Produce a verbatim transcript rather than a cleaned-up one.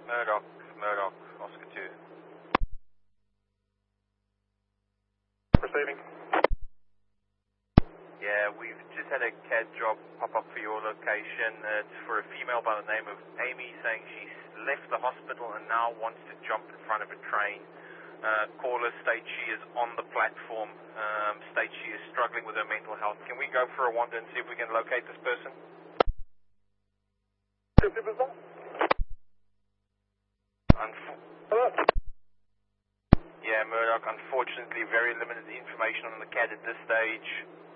Murdoch, Murdoch, Oscar two. Receiving. Yeah, we've just had a C A D job pop up for your location. Uh, it's for a female by the name of Amy, saying she's left the hospital and now wants to jump in front of a train. Uh, caller states she is on the platform, um, states she is struggling with her mental health. Can we go for a wander and see if we can locate this person? Unf- Hello? yeah, Murdoch, unfortunately very limited information on the C A D at this stage.